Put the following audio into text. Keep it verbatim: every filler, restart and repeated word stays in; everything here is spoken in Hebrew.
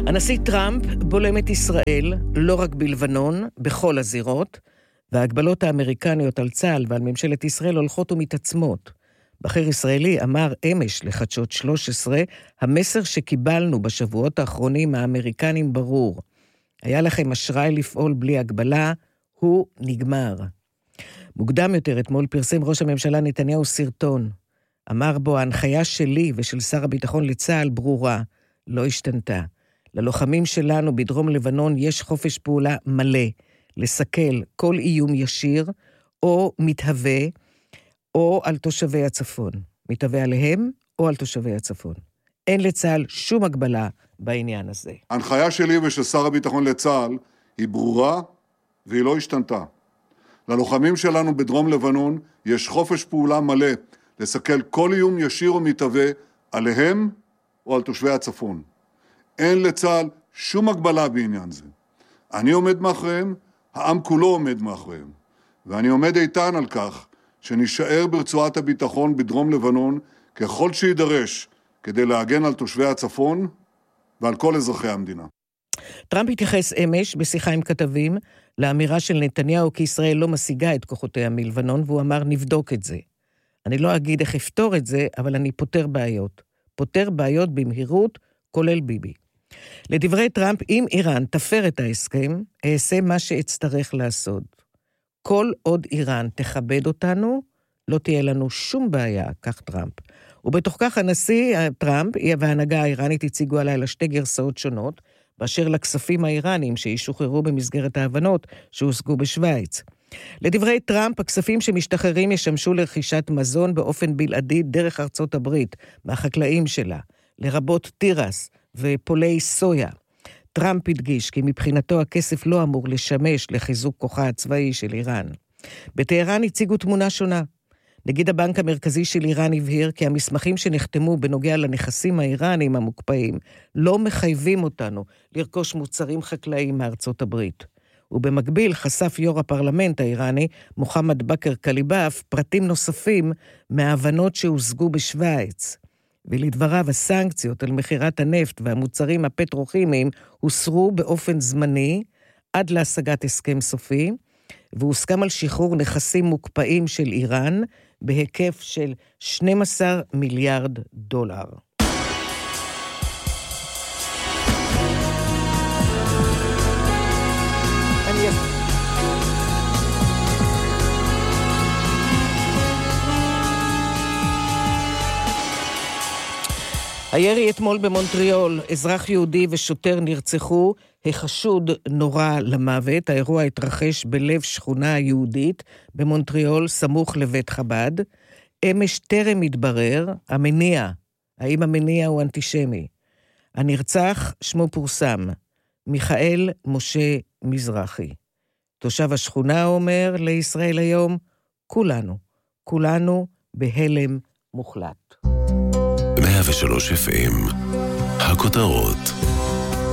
הנשיא טראמפ בולם את ישראל, לא רק בלבנון, בכל הזירות, וההגבלות האמריקניות על צה"ל ועל ממשלת ישראל הולכות ומתעצמות. בכיר ישראלי אמר אמש לחדשות שלוש עשרה, המסר שקיבלנו בשבועות האחרונים האמריקנים ברור. היה לכם אשראי לפעול בלי הגבלה, הוא נגמר. מוקדם יותר אתמול פרסם ראש הממשלה נתניהו סרטון. אמר בו, ההנחיה שלי ושל שר הביטחון לצה"ל ברורה, לא השתנתה. ללוחמים שלנו בדרום לבנון יש חופש פעולה מלא, לסכל כל איום ישיר, או מתהווה, או על תושבי הצפון. מתהווה עליהם, או על תושבי הצפון. אין לצה"ל שום הגבלה בעניין הזה. ההנחיה שלי ושל שר הביטחון לצה"ל היא ברורה, והיא לא השתנתה. ללוחמים שלנו בדרום לבנון יש חופש פעולה מלא, לסכל כל איום ישיר או מתהווה עליהם, או על תושבי הצפון. אין לצה"ל שום הגבלה בעניין זה. אני עומד מאחוריהם, העם כולו עומד מאחוריהם. ואני עומד איתן על כך שנשאר ברצועת הביטחון בדרום לבנון ככל שידרש כדי להגן על תושבי הצפון ועל כל אזרחי המדינה. טראמפ התייחס אמש בשיחה עם כתבים לאמירה של נתניהו כי ישראל לא משיגה את כוחותיה מלבנון, והוא אמר נבדוק את זה. אני לא אגיד איך אפתור את זה, אבל אני פותר בעיות. פותר בעיות במהירות, כולל ביבי. לדברי טראמפ, אם איראן תפר את ההסכם, אעשה מה שאצטרך לעשות. כל עוד איראן תכבד אותנו, לא תהיה לנו שום בעיה, כך טראמפ. ובתוך כך הנשיא טראמפ וההנהגה האיראנית הציגו עליי לשתי גרסאות שונות, באשר לכספים האיראנים שישוחררו במסגרת ההבנות שהושגו בשוויץ. לדברי טראמפ, הכספים שמשתחררים ישמשו לרכישת מזון באופן בלעדי דרך ארצות הברית, מהחקלאים שלה, לרבות תירס ופולי סויה. טראמפ הדגיש כי מבחינתו הכסף לא אמור לשמש לחיזוק כוחה הצבאי של איראן. בטהרן הציגו תמונה שונה. נגיד הבנק המרכזי של איראן הבהיר כי המסמכים שנחתמו בנוגע לנכסים האיראנים המוקפאים לא מחייבים אותנו לרכוש מוצרים חקלאיים מארצות הברית. ובמקביל חשף יו"ר הפרלמנט האיראני, מוחמד בכר קליבאף, פרטים נוספים מההבנות שהושגו בשוויץ. ולדבריו הסנקציות על מחירת הנפט והמוצרים הפטרוכימיים הוסרו באופן זמני עד להשגת הסכם סופי, והוסכם על שחרור נכסים מוקפאים של איראן בהיקף של שנים עשר מיליארד דולר. הירי אתמול במונטריאול, אזרח יהודי ושוטר נרצחו, החשוד נורא למוות. האירוע התרחש בלב שכונה יהודית במונטריאול, סמוך לבית חב"ד. אמש טרם מתברר המניע, האם המניע הוא אנטישמי. הנרצח שמו פורסם, מיכאל משה מזרחי. תושב השכונה אומר לישראל היום, כולנו, כולנו בהלם מוחלט. מאה ושלוש אף אם, הכותרות.